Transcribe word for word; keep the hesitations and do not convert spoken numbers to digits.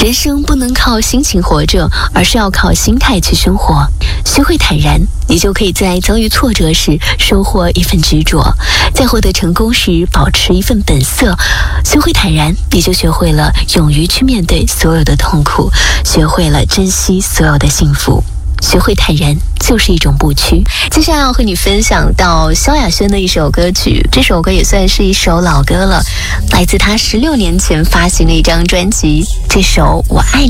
人生不能靠心情活着，而是要靠心态去生活。学会坦然，你就可以在遭遇挫折时收获一份执着，在获得成功时保持一份本色。学会坦然，你就学会了勇于去面对所有的痛苦，学会了珍惜所有的幸福。学会坦然就是一种不屈。接下来要和你分享到萧亚轩的一首歌曲，这首歌也算是一首老歌了，来自他十六年前发行的一张专辑，这首《我爱你》。